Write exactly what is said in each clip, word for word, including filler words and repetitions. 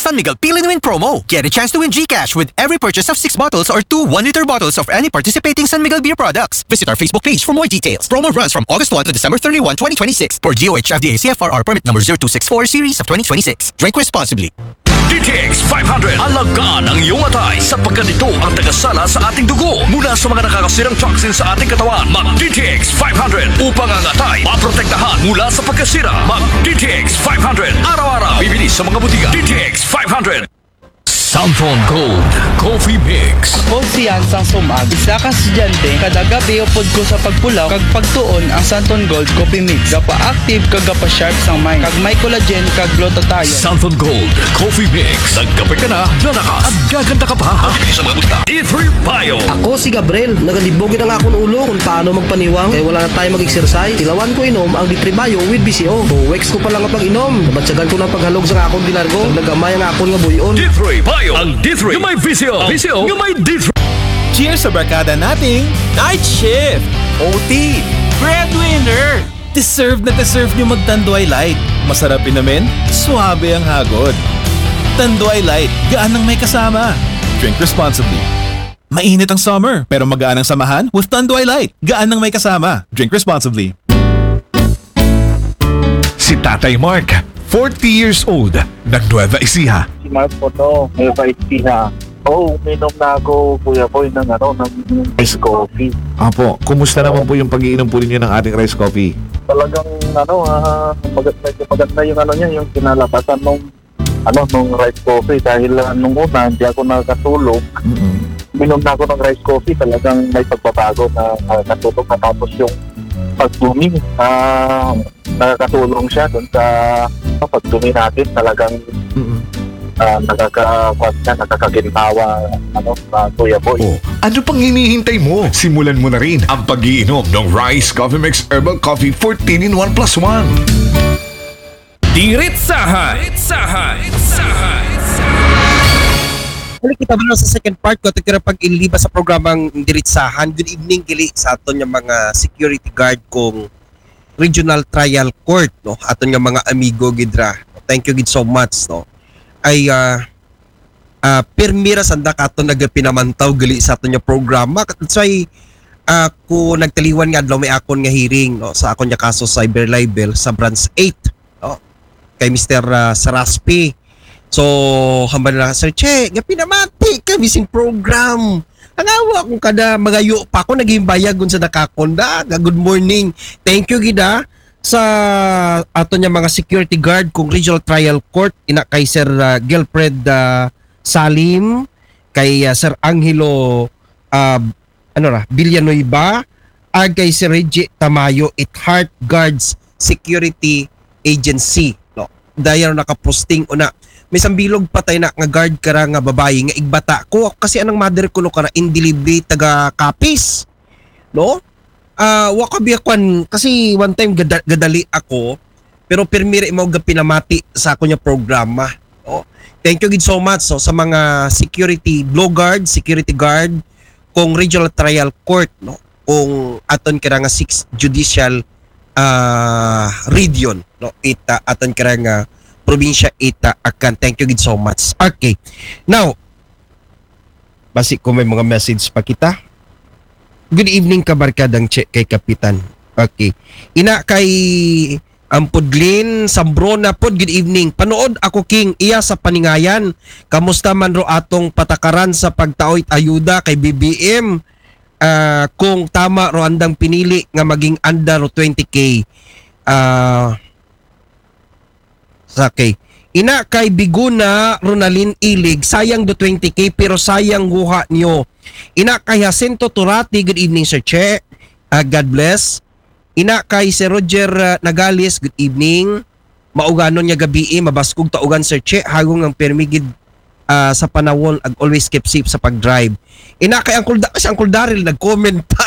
San Miguel Peel and Win promo. Get a chance to win GCash with every purchase of six bottles or two one-liter bottles of any participating San Miguel beer products. Visit our Facebook page for more details. Promo runs from August first to December thirty-first, twenty twenty-six for D O H F D A C F R R permit number zero two six four series of twenty twenty-six. Drink responsibly. D T X five hundred. Alagaan ang iyong atay sapagkat ito ang tagasala sa ating dugo mula sa mga nakakasirang toxin sa ating katawan. Mag-D T X five hundred upang ang atay maprotektahan mula sa pagkasira. Mag-D T X five hundred. Araw-araw bibili sa mga butika. D T X five hundred. Santon Gold Coffee Mix. Ako si Yansang Sumag. Isa ka estudyante, kada gabi upod ko sa pagpulaw, kag pagtuon ang Santon Gold Coffee Mix. Gapa-active kag gapa-sharp sang mind. Kag may collagen kag glutathione. Santon Gold Coffee Mix. Nagkape ka na, nanakas, at gaganda ka pa. Mabilis sa mga butika. D three Bio. Ako si Gabriel. Nagalibogin ang akong ulo kung paano magpaniwang. Eh wala na tayo mag-exercise. Tilawan ko inom ang D three Bio with B C O. Buwex ko pa lang ang pag-inom. Nabatsagan ko ng paghalog sa akong dinargo. Nagamay ang akong nga buyon. D three Bio. Ang D three. Yung may V C O. V C O. Yung may D three. Cheers sa barkada nating Night Shift, O T, Breadwinner. Deserve na deserve nyo mag-Tanduay Light. Masarap inamin, suabe ang hagod. Tanduay Light, gaan ng may kasama. Drink responsibly. Mainit ang summer, pero magaan ang samahan with Tanduay Light. Gaan ng may kasama. Drink responsibly. Si Tatay Mark, forty years old, ng Nueva Ecija. Si Mark po to, Nueva Ecija. Oo, oh, minom na ako, Kuya Boy, ng ano, ng ice coffee. Apo, kumusta naman po yung pag-iinom po ninyo ng ating rice coffee? Talagang, ano, uh, maganda, maganda yung ano niya, yung kinalabasan nung, ano, nung rice coffee. Dahil uh, nung una, hindi ako nakatulog. Mm-hmm. Minom na ako ng rice coffee, talagang may pagbabago na uh, natulog na tapos yung pagdumi. Uh, nakakatulong siya dun sa uh, pagdumi natin, talagang Mm-hmm. Uh, nakaka-kwas na, nakakagintawa, ano, uh, Kuya Boy. Oh, ano pang hinihintay mo? Simulan mo na rin ang pag-iinom ng Rice Coffee Mix Herbal Coffee fourteen in one plus one. Diritsahan! Diritsahan! Diritsahan! Hali kita ba sa second part ko tigara pag iliba sa programang Diritsahan. Good evening kili sa aton nga mga security guard kong Regional Trial Court, no, aton nga mga amigo gidra. Thank you gid so much, no. Ay uh, uh, permira sanda katon nagapinamantaw gali sa aton nga programa. That's why uh, ko nagtaliwan nga adlaw may akon nga hearing, no, sa akon nga kaso cyber libel sa branch eight, no, kay Mister Uh, Saraspi. So hambal na Sir Che, gapinamati ka bising program. Ang awa kung kada magayo pa ako naging bayag gun sa nakakonda. Good morning. Thank you gida sa ato niya mga security guard kung Regional Trial Court ina kay Sir uh, Gilfred uh, Salim, kay uh, Sir Angelo uh, ano ra Villanueva, ag kay Sir Reggie Tamayo it Heart Guards Security Agency, no. Dayon nakaposting una may sambilog patay na nga guard kara nga babae nga igbata ko kasi anang mother ko no kara in delivery taga Kapis, no. Ah, uh, wakabiakwan kasi one time gada, gadali ako pero permire mo gapinamati sa ako nya programa, no? Thank you gid so much, so, sa mga security blow guard, security guard kung Regional Trial Court, no, kung aton kira nga sixth Judicial uh, Region, no, ita aton kira nga probinsya ita akan. Thank you gid so much. Okay, now basi ko may mga message pa kita. Good evening kabarkadang Che kay Kapitan. Okay. Ina kay Ampudlin Sambrona pod, good evening. Panood ako king iya sa paningayan. Kamusta man ro atong patakaran sa pagtaoy ayuda kay B B M? Uh, kung tama ro andang pinili nga maging under ro twenty K. Ah uh, okay. Ina kay Biguna Ronalyn Ilig, sayang do twenty K pero sayang guha niyo. Ina kay Jacinto Turati, good evening Sir Che, uh, God bless. Ina kay Sir Roger uh, Nagalis, good evening. Mauganon niya gabi, mabaskog taugan Sir Che, hagong ang permigid uh, sa panawon ag always keep safe sa pag-drive. Ina kay Uncle, da- kasi Uncle Daryl nag-comment pa.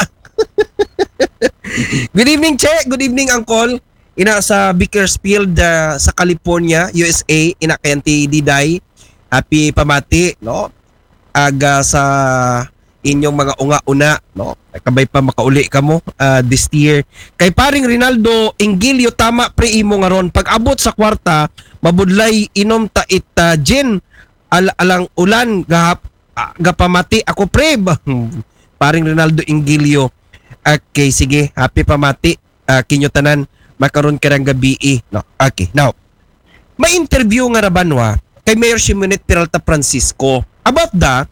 Good evening Che, good evening Uncle. Ina sa Bakersfield uh, sa California, U S A, ina kay Auntie Diday. Happy pamati, no? Aga sa inyong mga unga-una, no? Kabay pa makauli ka mo uh, this year. Kay paring Rinaldo Ingilio, tama pre imo nga ron. Pag abot sa kwarta, mabudlay inom ta it uh, gin al- alang ulan gahap ah, gapamati ako pre. Paring Ronaldo Ingilio. Okay, sige, happy pamati. Uh, kinyo tanan makaron karang gabi eh. No. Okay, now. May interview nga rabanwa kay Mayor Simonet Peralta Francisco about the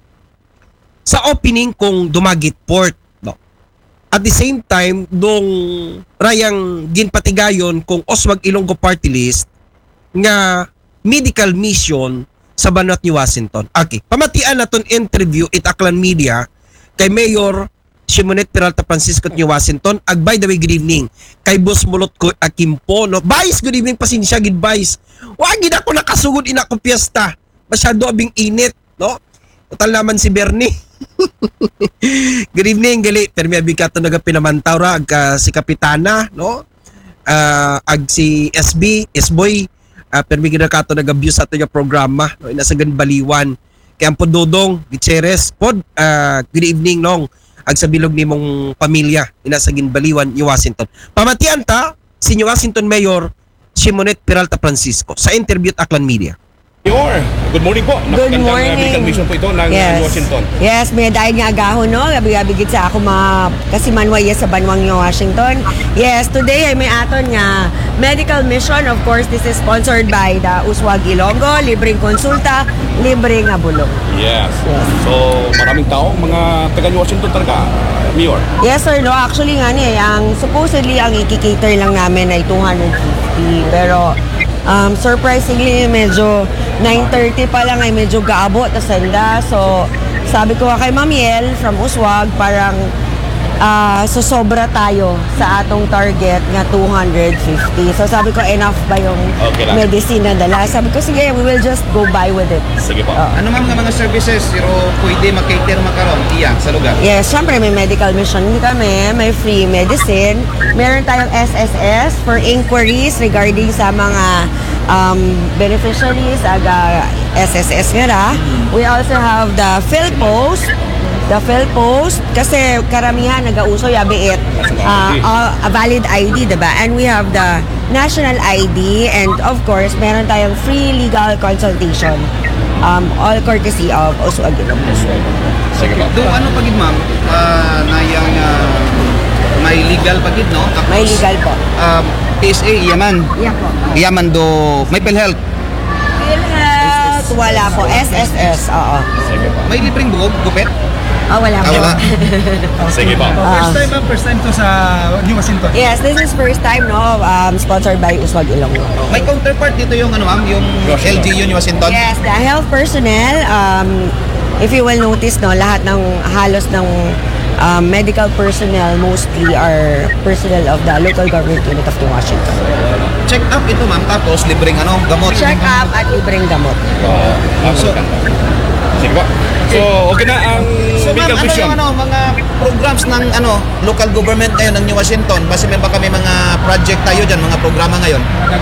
sa opening kong Dumaguete Port. No. At the same time, dong rayang ginpatigayon kung Oswag Ilonggo Party List nga medical mission sa Banat ni Washington. Okay, pamatian naton interview it Aklan Media kay Mayor Simonet Peralta Francisco ni Washington. Ag by the way, good evening kay Boss Mulot ko Akimpo, no. Vice, good evening pasensya gid Vice. Wa gid ako nakasugod ina ko piyesta. Masyado abing init, no. Total naman si Bernie. Good evening, gali. Permi abi ka to naga pinamantaw ra ag uh, si Kapitana, no. Uh, ag si S B, S-Boy, uh, permi gid ka to naga-view sa ato nga programa, no. Nasa Ganbaliwan. Kay ang Pododong Gutierrez pod, uh, good evening nong ag sa bilog nimong pamilya ina sa Ginbaliwan, New Washington. Pamatian ta si New Washington Mayor Simonet Peralta Francisco sa interview at Aklan Media. Mayor, good morning po. Good Napagandang, uh, morning. medical mission po ito ng Yes. Washington. Yes, may dahil nga agahon, no? Gabi-gabi gid sa ako mga kasimanwaya sa Banwang New Washington. Yes, today ay may aton nga medical mission. Of course, this is sponsored by the Uswag Ilonggo. Libreng konsulta, libre nga bulong. Yes. So, maraming tao, mga taga New Washington talaga, Mayor. Yes, sir, no? Actually nga ni, ang supposedly ang ikikater lang namin ay two hundred fifty. Pero um, surprisingly, medyo nine thirty pa lang ay medyo gaabo ta senda. So, sabi ko kay Ma'am Yel from Uswag, parang uh, susobra tayo sa atong target nga two hundred fifty. So, sabi ko, enough ba yung Okay lang. medicine na dala? Sabi ko, sige, we will just go by with it. Sige po. Oh. Ano ma'am nga mga services pero pwede makater makaroon iya sa lugar? Yes, syempre may medical mission din kami, may free medicine. Meron tayong S S S for inquiries regarding sa mga um, beneficiaries aga S S S nga ra. We also have the PhilPost. The PhilPost kasi karamihan nagauso yabi it uh, uh, a valid I D, diba? And we have the national I D, and of course meron tayong free legal consultation. Um, all courtesy of Uswag Ilonggo. Sige po. Do ano pagid ma'am uh, na yung uh, may legal pagid no? Tapos, May legal po. Um, P S A yaman. Yeah po. Yaman do may PhilHealth. PhilHealth, wala po. S S S, oo. Sige po. May libreng bugog, gupet. Oh, wala Ah, po. wala. Sige po. Ah. time ma'am, first time to sa New Washington. Yes, this is first time, no? Um, sponsored by Uswag Ilonggo. May counterpart dito yung ano ma'am, yung L G U New Washington. Yes, the health personnel, um, if you will notice, no, lahat ng halos ng um, medical personnel mostly are personnel of the local government unit of New Washington. Check up ito ma'am, tapos libreng ano, gamot. Check up at libreng gamot. So, sige po. So, okay na ang So ma'am, medical ano mission. yung ano, mga programs ng ano, local government ngayon ng New Washington? Basta meron ba kami mga project tayo dyan, mga programa ngayon?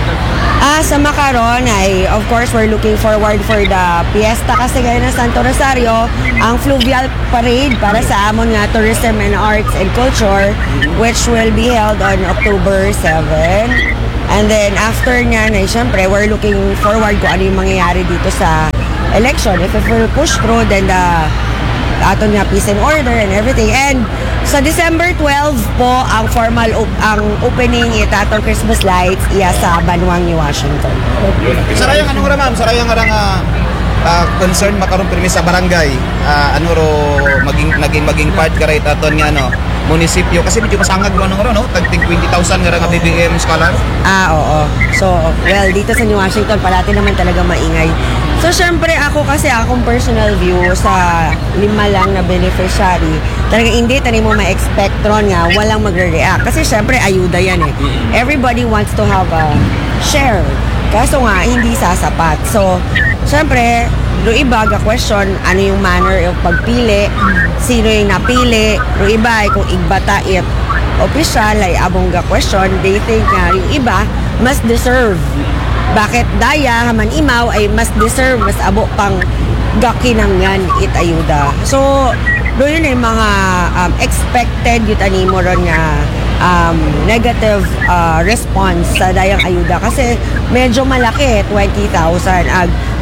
Ah, sa Macaron ay, of course, we're looking forward for the Fiesta kasi ngayon ng Santo Rosario, ang fluvial parade para sa amon nga tourism and arts and culture, which will be held on October seventh. And then after niyan ay syempre, we're looking forward kung ano yung mangyayari dito sa election. If it will push through, then the aton nga peace and order and everything. And sa December twelfth po ang formal op- ang opening itatong Christmas lights iya sa Banwang, New Washington. Sarayang ano ra ma'am, sarayang nga uh, uh, concern makaroon pirmi sa barangay. Uh, ano ro maging naging maging part ka right aton nga ano munisipyo kasi medyo masangag ro ano ro no tagting twenty thousand nga ra nga B B M scholar. Ah, oo. So, well, dito sa New Washington, palati naman talaga maingay. So, syempre, ako kasi, akong personal view sa lima lang na beneficiary, talaga hindi tayo mo ma-expect ron nga, walang magre-react. Kasi, syempre, ayuda yan eh. Everybody wants to have a share. Kaso nga, hindi sasapat. So, syempre, yung iba, ga-question, ano yung manner of pagpili, sino yung napili, yung iba, ay kung igbata it, official ay abong ga-question, they think nga yung iba mas deserve. Bakit daya haman imaw ay mas deserve, mas abo pang gakinangan it ayuda. So, do yun ay mga um, expected yun animo ron nga um, negative uh, response sa dayang ayuda kasi medyo malaki, twenty thousand. Ag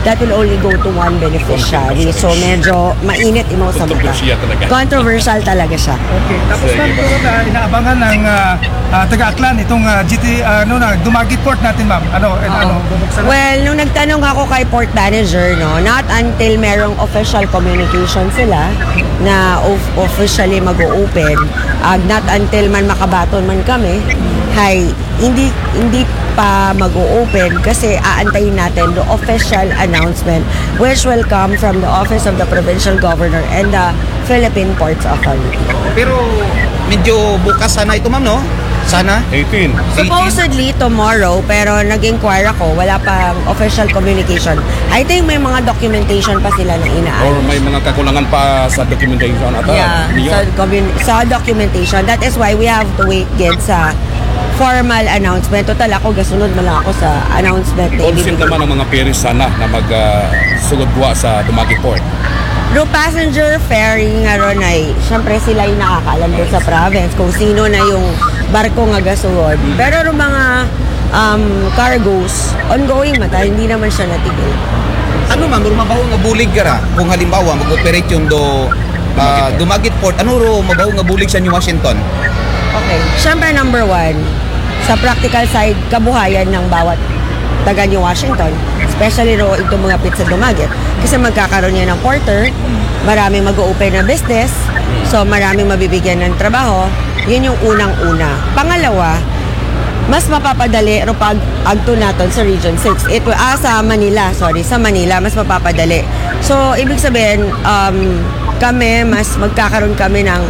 that will only go to one beneficiary. So medyo mainit imo sa mata. Kontrobersiya talaga. Controversial talaga siya. Okay. Tapos ma'am, pero na inaabangan ng ah, ah, taga-Aklan itong ah, G T, ah, ano na, Dumaguete Port natin ma'am. Ano, eh, ano, bubuksan na? Well, nung nagtanong ako kay port manager, no, not until merong official communication sila na of- officially mag-o-open, uh, not until man makabaton man kami, hay, hindi hindi pa mag-o-open kasi aantayin natin the official announcement which will come from the Office of the Provincial Governor and the Philippine Ports Authority. Pero medyo bukas sana ito ma'am, no? Sana? eighteen. Supposedly tomorrow, pero nag-inquire ako, wala pang official communication. I think may mga documentation pa sila na Or inaayos. may mga kakulangan pa sa documentation at Yeah, sa, commun- sa documentation. That is why we have to wait get sa formal announcement. Total ako, gasunod mo lang ako sa announcement na Consent ibibigay. naman ang mga ferries sana na mag-sugod-gwa sa Dumaguete Port. Through passenger ferry nga ron ay, syempre sila yung nakakaalam doon sa province kung sino na yung barko nga gasugod. Pero yung mga um, cargoes, ongoing mata, hindi naman siya natigil. Ano ma'am, ro mabaho nga bulig ka ra? Kung halimbawa mag-operate yung do uh, Dumaguete Port, ano ro mabaho nga bulig sa New Washington? Okay. Siyempre, number one, sa practical side, kabuhayan ng bawat taga New Washington, especially ro ito mga pizza Dumaguete. Kasi magkakaroon yan ng porter, maraming mag-open na business, so maraming mabibigyan ng trabaho. Yun yung unang-una. Pangalawa, mas mapapadali ro pag agto naton sa Region six. Ito, ah, sa Manila, sorry, sa Manila, mas mapapadali. So, ibig sabihin, um, kami, mas magkakaroon kami ng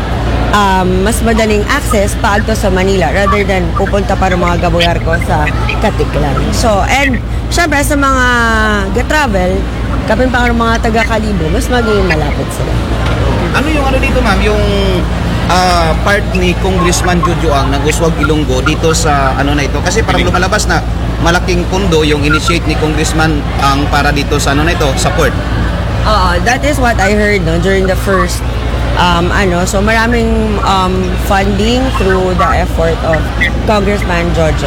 um, mas madaling access paagto sa Manila rather than pupunta para mga gaboyar ko sa Katiklan. So, and syempre sa mga ga-travel, kapin pa mga taga-Kalibo, mas magiging malapit sila. Ano yung ano dito ma'am, yung ah, part ni Congressman Jojo Ang ng Uswag Ilonggo dito sa ano na ito? Kasi parang lumalabas na malaking pundo yung initiate ni Congressman Ang para dito sa ano na ito, sa port. Oo, that is what I heard no, during the first um, ano, so maraming um, funding through the effort of Congressman Jojo.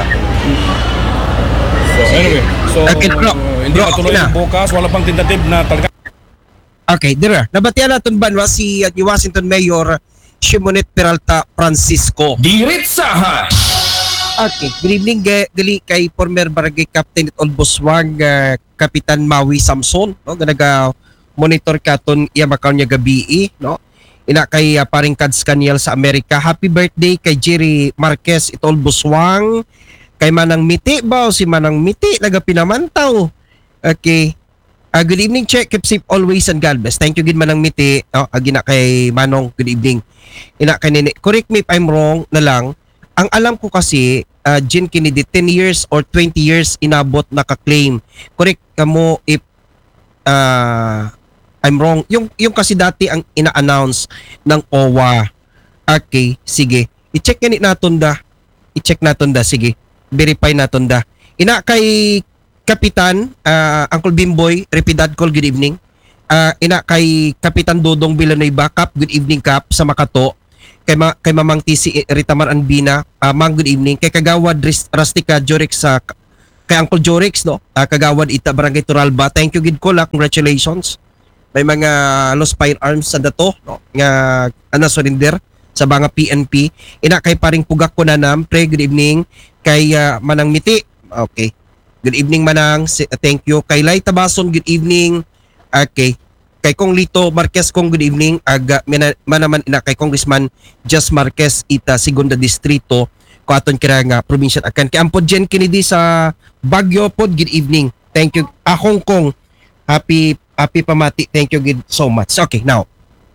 So anyway, so Okay, bro. hindi Bro, matuloy okay na. bukas, wala pang tentative na talaga. Okay, dira. Nabatian natin banwa si uh, New Washington Mayor Shimonet Peralta Francisco. Diretsahan! Okay, good evening ga- gali kay former barangay captain at Olboswag uh, Kapitan Maui Samson, no? Ganaga monitor katon iya makaw niya gabi, no? Ina kay uh, paring Kads Kaniel sa Amerika. Happy birthday kay Jerry Marquez it Olboswang. Kay Manang Miti ba o si Manang Miti naga pinamantaw. Okay. Uh, good evening, check. Keep safe always and God bless. Thank you, good Manang Miti. Oh, agi na kay Manong, good evening. Ina kay Nini. Correct me if I'm wrong na lang. Ang alam ko kasi, uh, Jen Kennedy, ten years or twenty years inabot naka-claim. Correct ka mo if uh, I'm wrong. Yung, yung kasi dati ang ina-announce ng O W A. Okay, sige. I-check ganit naton da. I-check naton da, sige. Verify naton da. Ina kay Kapitan, uh, Uncle Bimboy, Repidad Call, good evening. Uh, ina kay Kapitan Dodong Villanueva, Kap, good evening Kap, sa Makato. Kay, ma kay Mamang T C Ritamar Anbina, uh, Mang, good evening. Kay Kagawad Rustica Jorix, sa uh, kay Uncle Jorix, no? Uh, Kagawad Ita, Barangay Turalba. Thank you, good call, uh, congratulations. May mga Los Firearms sa dato, no? Nga, ano, surrender sa mga P N P. Ina kay paring Pugak ko na nam, pre, good evening. Kay uh, Manang Miti, okay. Good evening Manang, thank you. Kay Lai Tabason, good evening. Okay. Kay Kong Lito Marquez, Kong good evening. Aga, manaman ina kay Congressman Just Marquez, ita Segunda Distrito, ko aton kira nga probinsya akan. Kay Ampod Jen Kennedy sa Baguio pod, good evening. Thank you. Ah, Hong Kong, happy, happy pamati. Thank you good so much. Okay, now.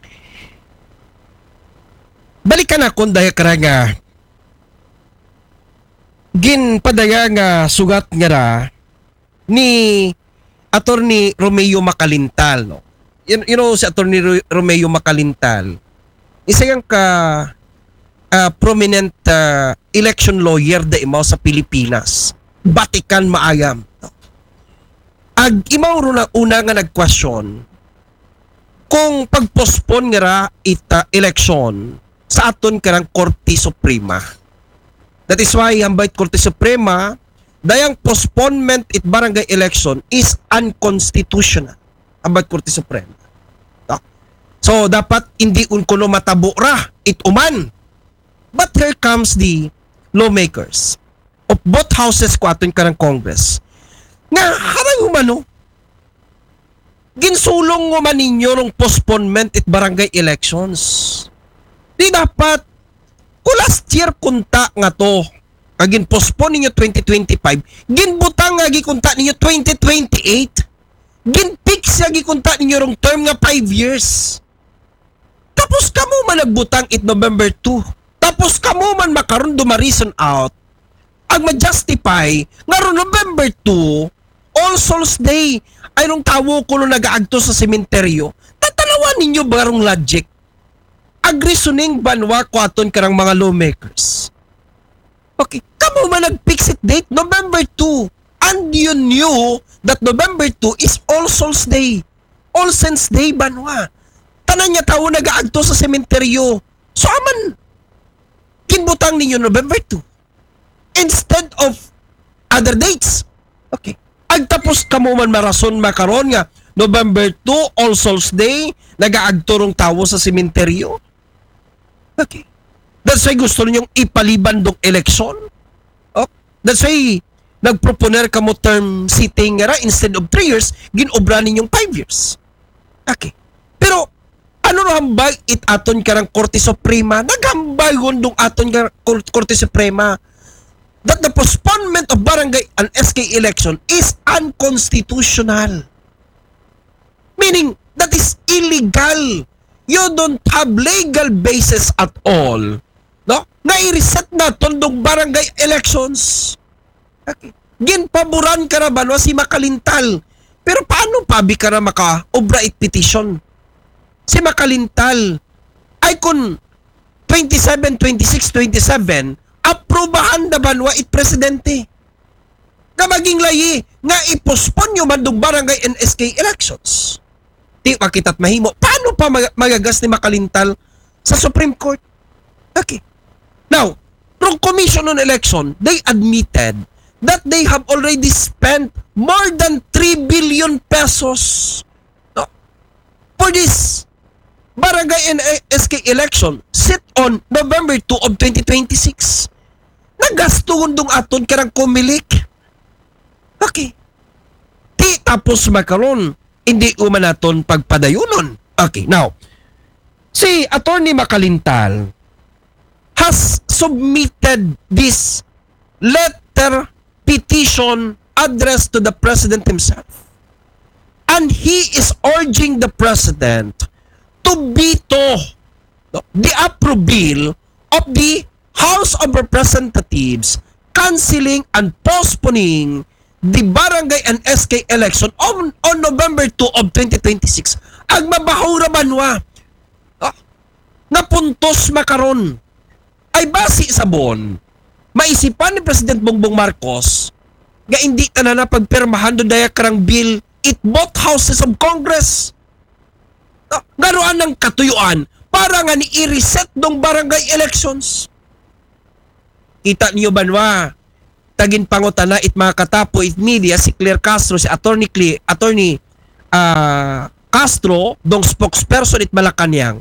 Balikan ako dahil kara nga gin padaya nga sugat nga ra ni Attorney Romeo Macalintal, no. You, you know si Attorney Romeo Macalintal, isa yang ka uh, prominent uh, election lawyer da imaw sa Pilipinas. Batikan maayam. No? Ag imaw ro na una nga nag-question kung pag-postpone nga ra ita election sa aton karang Korte Suprema. That is why ang Korte Suprema dayang postponement it barangay election is unconstitutional abad Korte Suprema. No? So dapat hindi un kuno matabo ra it uman. But here comes the lawmakers of both houses ko aton karang Congress nga harang humano ginsulong mo man ninyo rong postponement it barangay elections. Di dapat kung last year kunta nga to agin postpone ninyo twenty twenty-five, ginbutang nga gikunta ninyo twenty twenty-eight, ginfix nga gikunta ninyo rong term nga five years. Tapos kamo man nagbutang it November two. Tapos kamo man makaron dumarison out ang ma-justify nga ron November two All Souls Day ay nung tawo ko nung nagaagto sa sementeryo. Tatanawan ninyo barong logic. Agresuning banwa ko aton karang mga lawmakers. Okay, kamo man nag-fix it date November two and you knew that November two is All Souls Day. All Saints Day banwa. Tanan niya tawo nagaagto sa sementeryo. So aman kinbutang ninyo November two instead of other dates. Okay. Agtapos kamo man marason makaron nga November two All Souls Day nagaagturong tawo sa sementeryo. Okay. That's why gusto ninyong ipaliban dong election. Oh, that's why nagproponer kamo term sitting nga instead of three years ginobra ninyong five years. Okay. Pero ano no hambag it aton karang Korte Suprema? Naghambay dong aton karang Korte Suprema that the postponement of barangay and S K election is unconstitutional. Meaning, that is illegal. You don't have legal basis at all. No? Na-reset na tondong barangay elections. Okay. Ginpaboran ka na ba no, si Makalintal? Pero paano pabi ka na maka-obra it petition? Si Makalintal ay kung twenty-seven, twenty-six, twenty-seven aprobahan na banwa it presidente. Nga maging layi nga ipospon nyo man dong barangay and S K elections. Di makita't mahimo. Paano pa mag- magagas ni Makalintal sa Supreme Court? Okay. Now, from Commission on Election, they admitted that they have already spent more than three billion pesos no, for this barangay and S K election set on November two of twenty twenty-six. Nagastuhon dong aton karang kumilik. Okay. Di tapos makaron, hindi uman naton pagpadayunon. Okay, now, si Attorney Makalintal has submitted this letter petition addressed to the President himself. And he is urging the President to veto the approval of the House of Representatives canceling and postponing the barangay and S K election on, on November two of twenty twenty-six. Ang mabahura banwa ah, na puntos makaron ay basi sa bon maisipan ni President Bongbong Marcos nga hindi ta na pagpirmahan do daya karang bill it both houses of Congress. Ah, garuan ng katuyuan para nga ni i-reset dong barangay elections. Kita niyo banwa tagin pangutana it mga katapo it media si Claire Castro, si Attorney Claire, Attorney uh, Castro dong spokesperson it Malacanang.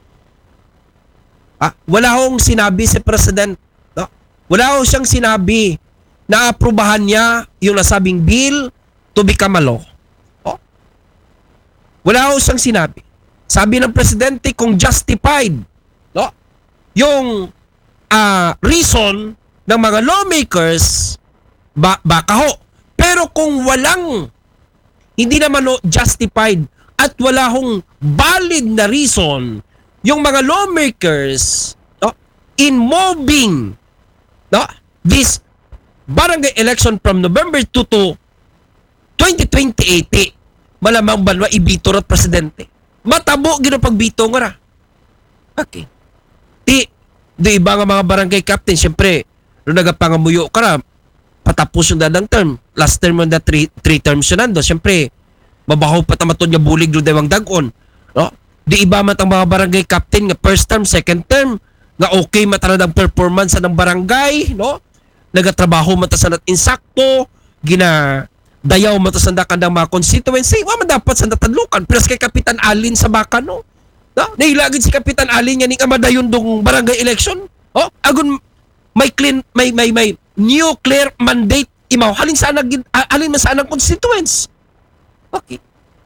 Ah, wala hong sinabi si President, no? Wala hong siyang sinabi na aprubahan niya yung nasabing bill to become a law. Oh? Wala hong siyang sinabi. Sabi ng Presidente kung justified no? Yung uh, reason ng mga lawmakers ba baka ho. Pero kung walang hindi naman no, justified at wala hong valid na reason yung mga lawmakers no, in moving no, this barangay election from November two to twenty twenty-eight, malamang banwa ibito rat Presidente. Matabo gino pagbito nga ra. Okay. Di, di iba nga mga barangay captain, syempre, nung nagapangamuyo ka ra, patapos yung dadang term. Last term mo na three, three terms yun nando. Syempre, mabahaw pa tamaton niya bulig doon dawang dagon. No? Di iba man ang mga barangay captain nga first term, second term, nga okay mataradang performance ng barangay, no? nagatrabaho man ta sa nat insakto, gina dayaw man ta sa kandang mga constituency, wa man dapat sa natadlukan. Pero kay Kapitan Alin sa Baka, no? No? Nailagid si Kapitan Alin yan nga madayon dong barangay election. Oh, agun may clean may may may nuclear mandate imaw halin sa anang halin man sa anang constituents. Okay.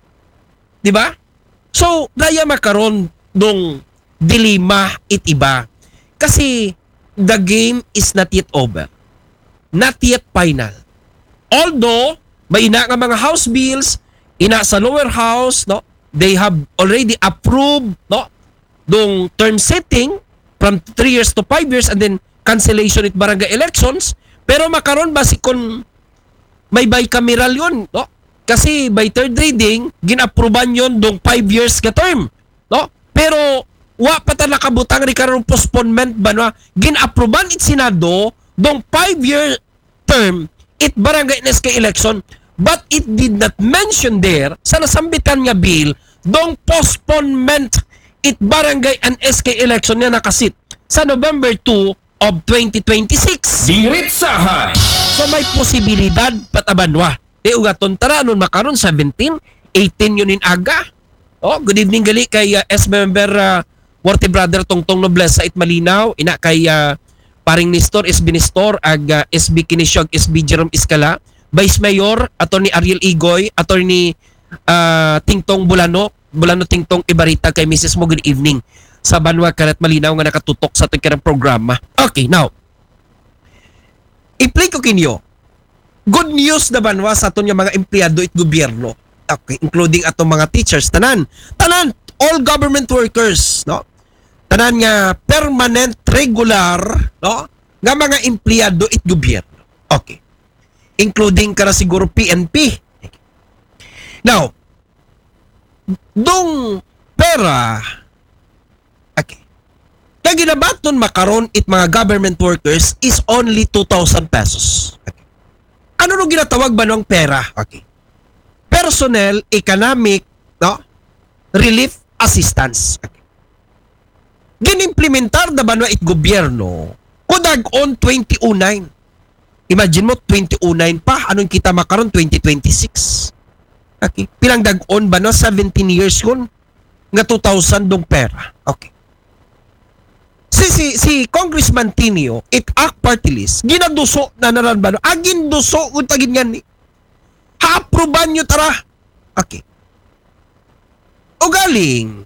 Di ba? So, daya makaron dong dilema it iba. Kasi the game is not yet over. Not yet final. Although may ina nga mga house bills, ina sa lower house, no? They have already approved, no? Dong term setting from three years to five years and then cancellation it barangay elections. Pero makaron ba si kon may bicameral yun, no? Kasi by third reading, ginaproban yun dong five years ka term, no? Pero wa pa ta nakabutang ri karon postponement ba no? Ginaproban it Senado dong five year term it barangay S K election. But it did not mention there sa nasambitan nga bill dong postponement it barangay and S K election na nakasit sa November two of twenty twenty-six. Diritsahan! So may posibilidad patabanwa. Di ugaton tara nun makaron seventeen, eighteen yun in aga. Oh, good evening gali kay uh, S-member uh, Worthy Brother Tongtong Noblesa it Malinaw. Ina kay uh, paring Nestor S B Nestor ag uh, S B Kinisyog S B Jerome Iskala. Vice Mayor, Attorney Ariel Igoy, Attorney uh, Tingtong Bulano, Bulano Tingtong Ibarita kay Missus Mo, good evening. Sa Banwa Karat Malinaw nga nakatutok sa ating karang programa. Okay, now, i-play ko kinyo. Good news na Banwa sa aton yung mga empleyado at gobyerno. Okay, including atong mga teachers. Tanan, tanan, all government workers, no? Tanan nga permanent, regular, no? Nga mga empleyado at gobyerno. Okay. Including ka na siguro P N P. Now, dong pera, okay, kaya ginabaton makaron it mga government workers is only two thousand pesos. Okay. Ano nung ginatawag ba ng pera? Okay. Personnel, economic, no? Relief assistance. Okay. Ginimplementar na ba na it gobyerno kudag on twenty oh nine. Imagine mo, twenty oh nine pa. Anong kita makaroon? twenty twenty-six. Okay. Pilang dag-on ba no? seventeen years yun? Nga two thousand dong pera. Okay. Si, si, si Congressman Tinio, it act party list, ginaduso na naran ba no? Agin duso, kung tagin nga ni. Ha-aproban nyo tara. Okay. O galing,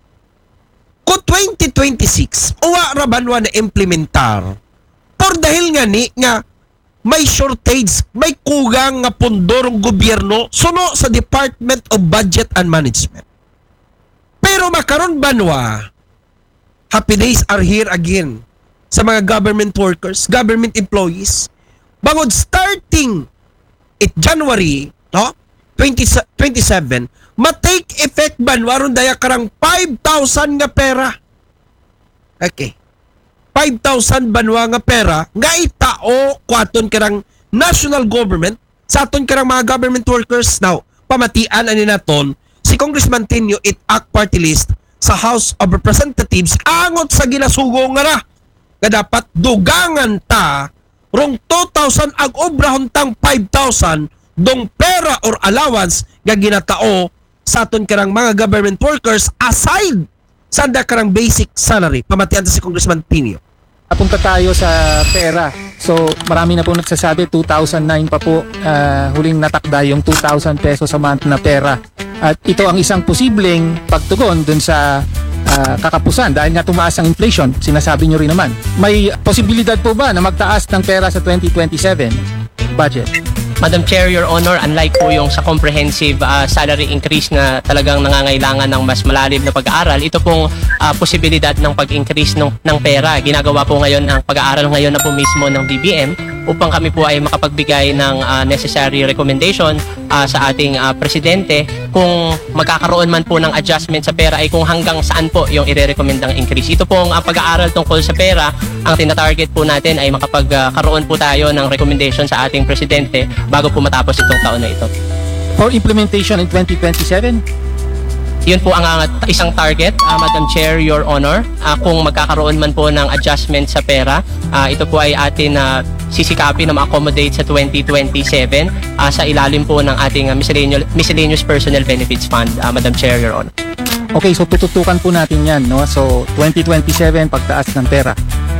kung twenty twenty-six, uwa rabanwa na implementar, por dahil nga ni, nga, may shortage, may kugang nga pundorong gobyerno suno sa Department of Budget and Management. Pero makaron banwa, happy days are here again sa mga government workers, government employees. Bangod starting it January, no? twenty twenty-seven, ma-take effect banwa ron daya karang five thousand nga pera. Okay. five thousand banwa nga pera nga itao kwaton karang national government sa aton karang mga government workers. Now, pamatian ani naton si Congressman Tinio it act party list sa House of Representatives angot sa ginasugo nga na nga dapat dugangan ta rong two thousand ag obrahon tang five thousand dong pera or allowance nga ginatao sa aton karang mga government workers aside sa da karang basic salary. Pamatian sa si Congressman Tinio. Punta tayo sa pera. So marami na po nagsasabi two thousand nine pa po uh, huling natakda yung two thousand pesos a month na pera. At ito ang isang posibleng pagtugon dun sa uh, kakapusan dahil nga tumaas ang inflation. Sinasabi nyo rin naman. May posibilidad po ba na magtaas ng pera sa twenty twenty-seven budget? Madam Chair, Your Honor, unlike po yung sa comprehensive uh, salary increase na talagang nangangailangan ng mas malalim na pag-aaral, ito pong uh, posibilidad ng pag-increase ng, ng pera. Ginagawa po ngayon ang pag-aaral ngayon na po mismo ng D B M upang kami po ay makapagbigay ng uh, necessary recommendation uh, sa ating uh, presidente kung magkakaroon man po ng adjustment sa pera ay kung hanggang saan po yung ire-recommendang increase. Ito pong uh, pag-aaral tungkol sa pera, ang tinatarget po natin ay makapagkaroon po tayo ng recommendation sa ating presidente bago po matapos itong taon na ito. For implementation in twenty twenty-seven? Yun po ang uh, isang target, uh, Madam Chair, Your Honor. Uh, kung magkakaroon man po ng adjustment sa pera, uh, ito po ay atin uh, sisikapin na ma-accommodate sa twenty twenty-seven uh, sa ilalim po ng ating uh, miscellaneous, miscellaneous Personnel Benefits Fund, uh, Madam Chair, Your Honor. Okay, so tututukan po natin yan, no? So, twenty twenty-seven, pagtaas ng pera.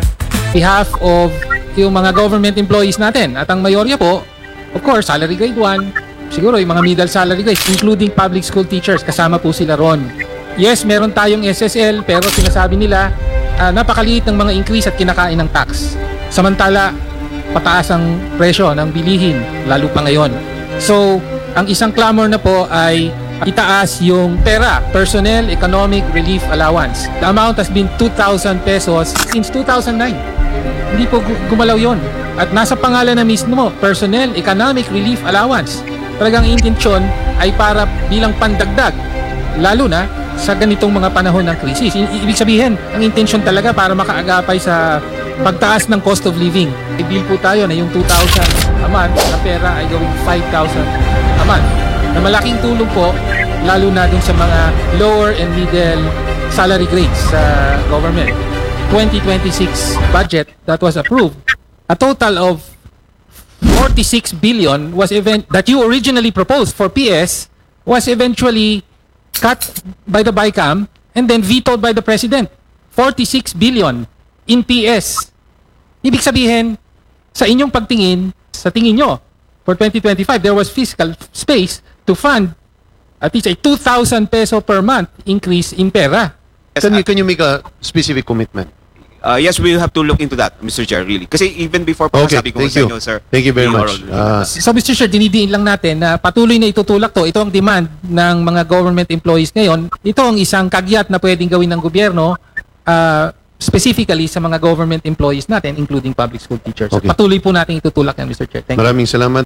Behalf of yung mga government employees natin. At ang mayorya po, of course, salary grade one, siguro yung mga middle salary grades, including public school teachers, kasama po sila ron. Yes, meron tayong S S L, pero sinasabi nila, uh, napakaliit ng mga increase at kinakain ng tax. Samantala, pataas ang presyo ng bilihin, lalo pa ngayon. So, ang isang clamor na po ay itaas yung pera, Personnel Economic Relief Allowance. The amount has been two thousand pesos since two thousand nine. Hindi po gumalaw yon. At nasa pangalan na mismo, Personnel Economic Relief Allowance. Talagang intensyon ay para bilang pandagdag, lalo na sa ganitong mga panahon ng krisis. I- ibig sabihin, ang intensyon talaga para makaagapay sa pagtaas ng cost of living. I-deal po tayo na yung two thousand a month na pera ay gawing five thousand a month. Na malaking tulong po, lalo na dun sa mga lower and middle salary grades sa government. twenty twenty-six budget that was approved, a total of forty-six billion was event that you originally proposed for P S was eventually cut by the BICAM and then vetoed by the President. forty-six billion in P S. Ibig sabihin, sa inyong pagtingin, sa tingin nyo, for twenty twenty-five, there was fiscal space to fund at least a two thousand peso per month increase in pera. Can you, can you make a specific commitment? Uh, yes, we'll have to look into that, Mister Chair, really. Kasi even before pa Okay, sabi ko thank sa you. inyo, sir. Thank you very yung much. oral- Ah, So Mister Chair, dinidiin lang natin na patuloy na itutulak to. Ito ang demand ng mga government employees ngayon. Ito ang isang kagyat na pwedeng gawin ng gobyerno uh, specifically sa mga government employees natin, including public school teachers. Okay. Patuloy po natin itutulak yan, Mister Chair. Thank you. Maraming salamat.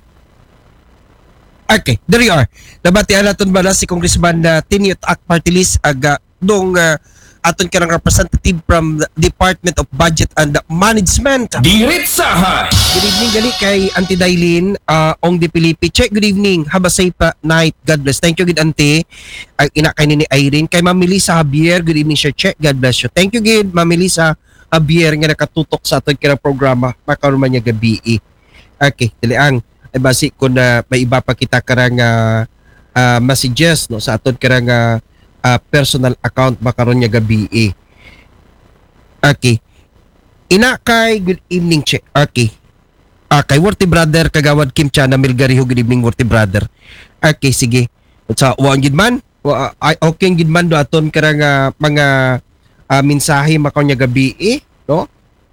Okay, there you are. Nabatian natin ba na si Congressman uh, Tiniot Ak Party List aga dong uh, aton karang representative from the Department of Budget and Management. Diretsahan! Good evening gali kay Auntie Dailin, uh, Ong Di Pilipi. Check, good evening. Have a safe uh, night. God bless. Thank you, good Auntie. Ang ina kay ni Irene. Kay Ma'am Melissa Javier, good evening, sir. Check, God bless you. Thank you, good Ma'am Melissa Javier nga nakatutok sa aton karang programa. Makaroon man niya gabi. Okay, daliang. Ay basi ko na may iba pa kita karang uh, uh, messages no sa aton karang uh, uh, personal account makaroon niya gabi. Okay. Ina kay good evening check. Okay. Ah, kay Worthy Brother kagawad Kim Chana Milgariho, good evening Worthy Brother. Okay, sige. Sa wa gid man, wa ay okay gid man do aton karang uh, mga uh, mensahe makaroon niya gabi, no?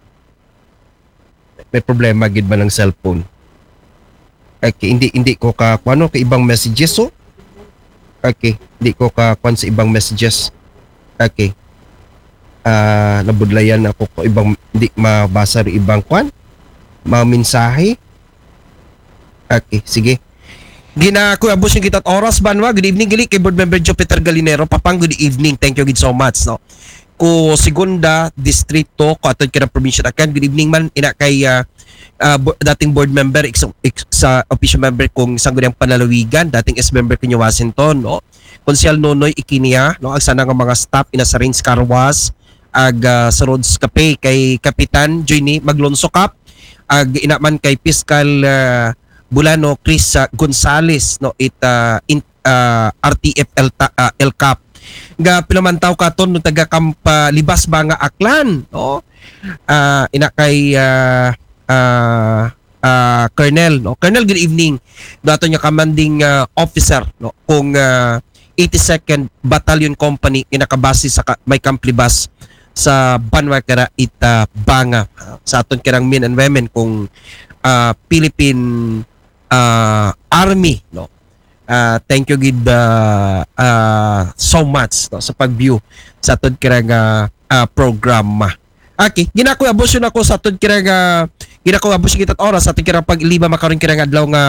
May problema gid man ng cellphone. Okay, hindi hindi ko ka kuno kay ibang messages so. Okay, hindi ko ka kuan sa ibang messages. Okay. Ah, uh, nabudlayan ako ko ibang hindi mabasa ri ibang kuan. Mga mensahe. Okay, sige. Gina ko abos yung kitat oras banwa. Good evening gali kay Board Member Jupiter Galinero. Papang good evening. Thank you good so much no. Ko Segunda Distrito ko aton kira probinsya akan. Good evening man ina kay uh, Uh, bo- dating board member ex- ex- sa official member kong Sangguniang Panlalawigan, dating ex-member ko niya Washington, no? Konsyal Nonoy Ikinia, no? Ang sana nga mga staff ina sa Rains Carwas, ag uh, sa Roads Cafe kay Kapitan Joyny Maglonso Cap, ag inaman kay Fiscal uh, Bulano Chris uh, Gonzales, no? It uh, in, uh, R T F L, uh, L Cap. Nga pinamantaw katon no taga Kampa Libas ba nga Aklan, no? Uh, ina kay uh, uh, uh, Colonel no Colonel good evening dato niya commanding uh, officer no kung uh, eighty-second Battalion Company inakabase sa ka, may Kamplibas sa Banwa Kara ita Banga uh, sa aton kirang men and women kung uh, Philippine uh, Army no uh, thank you gid uh, uh, so much no sa pag-view sa aton kirang uh, uh, programa. Okay, ginako abos yun ako sa aton kirang uh, ginako abos kita oras sa aton kirang pag-iliba makaron kirang adlaw nga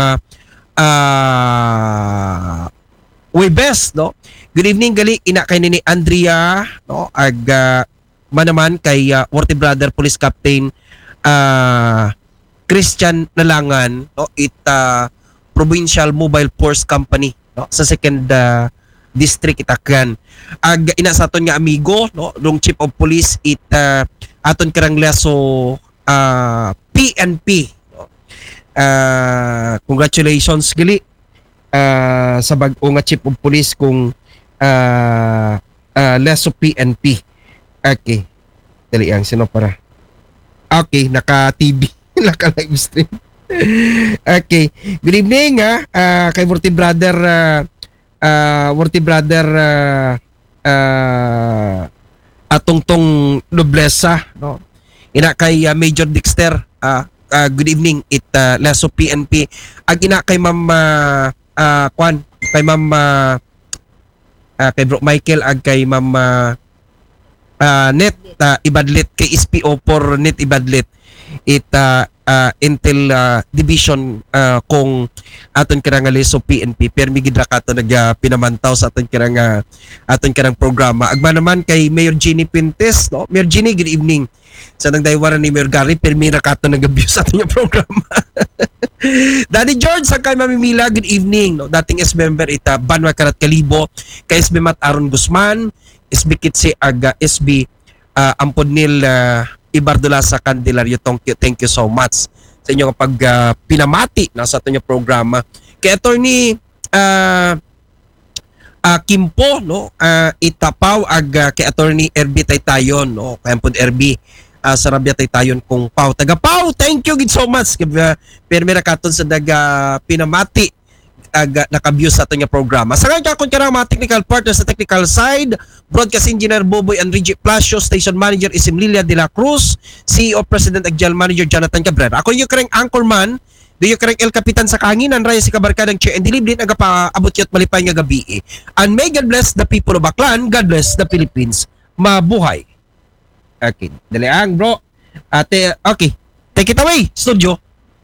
uh, way best no. Good evening gali ina kay ni Andrea no ag uh, manaman kay uh, Worthy Brother Police Captain uh, Christian Nalangan no it uh, Provincial Mobile Force Company no sa second uh, district itakan ag ina sa aton nga amigo no rong Chief of Police it uh, aton karang leso uh, P N P no? uh, congratulations gali uh, sa bag-o nga chief of police kung uh, uh, Leso P N P. Okay. Dali ang sino para. Okay, naka-T V, naka-live stream. Okay. Good evening ha, uh, kay Worthy Brother uh, uh, Worthy Brother uh, uh, atong tong noblesa, no? Ina kay uh, Major Dexter, uh, uh, good evening, it uh, Leso P N P. Ag ina kay Ma'am uh, uh, Kwan, kay Ma'am uh, uh, kay Bro Michael, ag kay Ma'am uh, uh, Net uh, Ibadlit, kay S P O for Net Ibadlit. It uh, uh, Intel uh, Division uh, kung aton karang Leso P N P permi gidra kato nag uh, pinamantaw sa aton karang uh, aton karang programa. Agma naman kay Mayor Jenny Pintes, no? Mayor Jenny, good evening. Sa nang daywaran ni Mayor Gary permi ra kato nag-abuse sa aton yung programa. Daddy George sa kay Mamimila, good evening, no? Dating S member ita Banwa Karat Kalibo, kay S B Mat Aaron Guzman, S B Kitsi aga S B uh, Ampodnil uh, Ibardula sa Candelario. Thank you, thank you so much sa inyong pag uh, pinamati na sa ating programa. Kay attorney uh, uh, Kimpo, no, uh, itapaw ag uh, kay attorney Erby Taytayon, no, kay ampod Erby uh, sa Rabia Taytayon kung Pau taga Pau. Thank you gid so much kay uh, permira katon sa daga pinamati ag naka-view sa ating programa. Sa kanya kung karang mga technical partners sa technical side, Broadcast Engineer Boboy Enrique Plasio, Station Manager Isim Lilia de la Cruz, C E O President ag General Manager Jonathan Cabrera. Ako yung karang anchorman, do yung karang El Capitan sa Kanginan, Raya si Kabarkadang Chair and Delivery nga paabot yot malipay nga gabi. And may God bless the people of Aklan, God bless the Philippines. Mabuhay. Okay, dali ang bro. Ate, okay. Take it away, studio.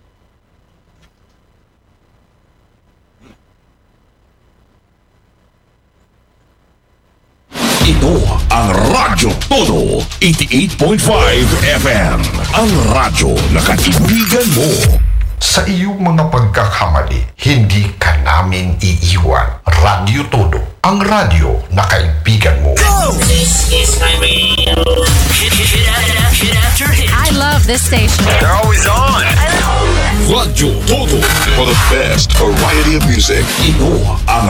Ito ang Radyo Todo, eighty-eight point five F M. Ang radyo na kaibigan mo. Sa iyong mga pagkakamali, hindi ka namin iiwan. Radyo Todo, ang radyo na kaibigan mo. This is my radio. Hit, hit, hit, hit after hit. I love this station. They're always on. Radyo Todo, for the best variety of music. Ito ang